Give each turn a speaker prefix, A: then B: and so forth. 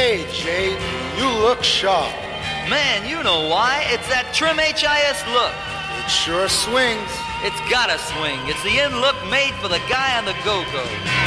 A: Hey, Jay, you look sharp.
B: Man, you know why. It's that Trim HIS look.
A: It sure swings.
B: It's gotta swing. It's the in look made for the guy on the go-go.